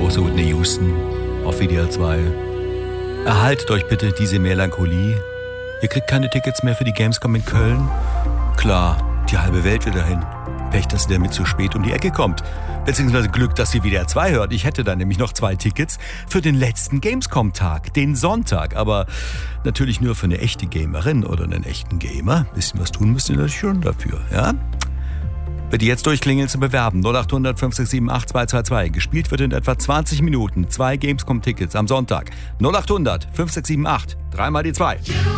große Whitney Houston auf WDR 2. Erhaltet euch bitte diese Melancholie. Ihr kriegt keine Tickets mehr für die Gamescom in Köln. Klar, die halbe Welt will dahin. Pech, dass sie damit zu spät um die Ecke kommt. Beziehungsweise Glück, dass sie WDR 2 hört. Ich hätte da nämlich noch 2 Tickets für den letzten Gamescom-Tag, den Sonntag. Aber natürlich nur für eine echte Gamerin oder einen echten Gamer. Bisschen was tun müsst ihr natürlich schon dafür, ja? Bitte jetzt durchklingeln zu bewerben. 0800 5678 222. Gespielt wird in etwa 20 Minuten. 2 Gamescom-Tickets am Sonntag. 0800 5678 3 mal die 2.